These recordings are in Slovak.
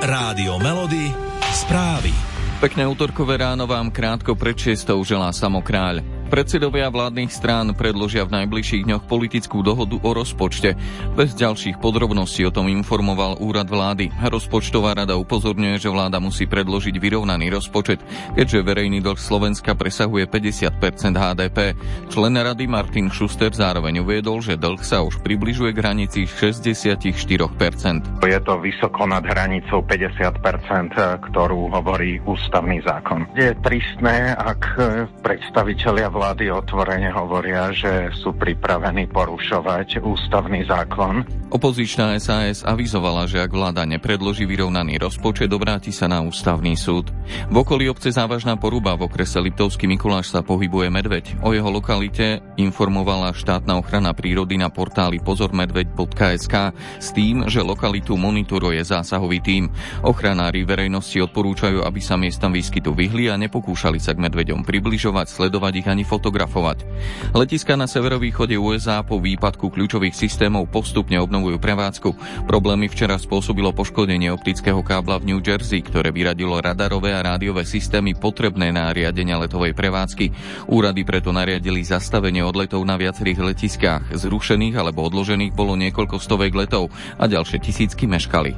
Rádio Melody, správy. Pekné útorkové ráno vám krátko pred 6:00 želá Samo Kráľ. Predsedovia vládnych strán predložia v najbližších dňoch politickú dohodu o rozpočte. Bez ďalších podrobností o tom informoval úrad vlády. Rozpočtová rada upozorňuje, že vláda musí predložiť vyrovnaný rozpočet, keďže verejný dlh Slovenska presahuje 50% HDP. Člen rady Martin Schuster zároveň uviedol, že dlh sa už približuje k hranici 64%. Je to vysoko nad hranicou 50%, ktorú hovorí ústavný zákon. Je tristné, ak predstavitelia vlády otvorene hovoria, že sú pripravení porušovať ústavný zákon. Opozičná SAS avizovala, že ak vláda nepredloží vyrovnaný rozpočet, obráti sa na ústavný súd. V okolí obce Závažná Poruba v okrese Liptovský Mikuláš sa pohybuje medveď. O jeho lokalite informovala štátna ochrana prírody na portáli pozormedveď.sk s tým, že lokalitu monitoruje zásahový tím. Ochranári verejnosti odporúčajú, aby sa miestam výskytu vyhli a nepokúšali sa k medveďom približovať, sledovať ich ani fotografovať. Letiská na severovýchode USA po výpadku kľúčových systémov postupne obnovujú prevádzku. Problémy včera spôsobilo poškodenie optického kábla v New Jersey, ktoré vyradilo radarové a rádiové systémy potrebné na riadenie letovej prevádzky. Úrady preto nariadili zastavenie odletov na viacerých letiskách. Zrušených alebo odložených bolo niekoľko stoviek letov a ďalšie tisícky meškali.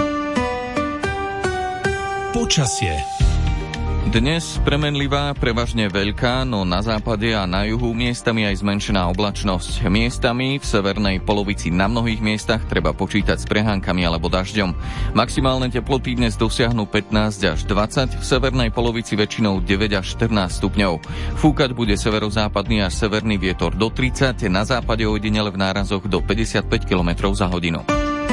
Počasie. Dnes premenlivá, prevažne veľká, no na západe a na juhu miestami aj zmenšená oblačnosť. Miestami v severnej polovici na mnohých miestach treba počítať s prehánkami alebo dažďom. Maximálne teploty dnes dosiahnu 15 až 20, v severnej polovici väčšinou 9 až 14 stupňov. Fúkať bude severozápadný až severný vietor do 30, na západe ojedinele v nárazoch do 55 km za hodinu.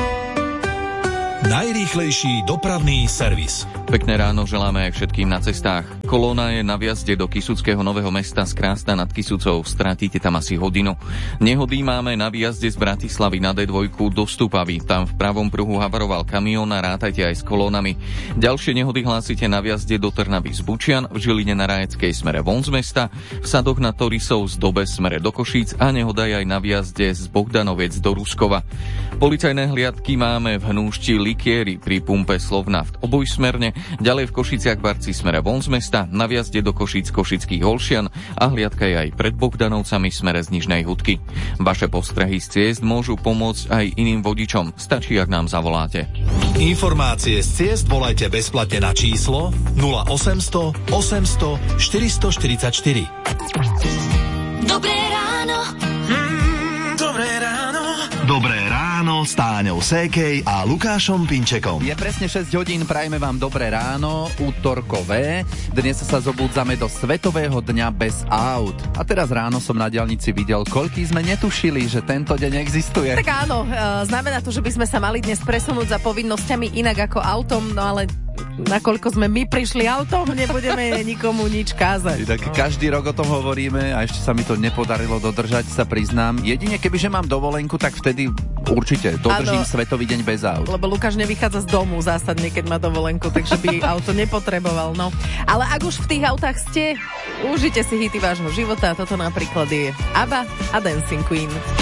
Najrýchlejší dopravný servis. Pekné ráno želáme aj všetkým na cestách. Kolóna je na vjazde do Kysuckého Nového Mesta z Krásna nad Kysucou. Stratíte tam asi hodinu. Nehody máme na výjazde z Bratislavy na D2 do Stupavy. Tam v pravom pruhu havaroval kamión a rátajte aj s kolónami. Ďalšie nehody hlásite na vjazde do Trnavy z Bučian, v Žiline na Rajeckej smere von z mesta, v Sadoch nad Torisou z Dobe smere do Košíc a nehoda je aj na vjazde z Bohdanoviec do Ruskova. Policajné hliadky máme v Hnúšti Likieri pri pumpe Slovnaft obojsmerne, ďalej v Košiciach Barci smere von z mesta, na vjazde do Košíc Košických Holšian a hliadka je aj pred Bohdanovcami smere z Nižnej Hudky. Vaše postrehy z ciest môžu pomôcť aj iným vodičom, stačí, ak nám zavoláte. Informácie z ciest volajte bezplatne na číslo 0800 800 444. Dobré ráno. Dobré ráno. Dobré ráno s Táňou Sékej a Lukášom Pinčekom. Je presne 6 hodín, prajme vám dobré ráno, útorkové. Dnes sa zobudzame do Svetového dňa bez aut. A teraz ráno som na diaľnici videl, koľký sme netušili, že tento deň existuje. Tak áno, znamená to, že by sme sa mali dnes presunúť za povinnosťami inak ako autom, no ale nakoľko sme my prišli autom, nebudeme nikomu nič kázať. Tak každý rok o tom hovoríme a ešte sa mi to nepodarilo dodržať, sa priznám. Jedine kebyže mám dovolenku, tak vtedy určite dodržím Svetový deň bez aut. Lebo Lukáš nevychádza z domu zásadne, keď má dovolenku, takže by auto nepotreboval, no. Ale ak už v tých autách ste, užite si hity vášho života, toto napríklad je ABBA a Dancing Queen.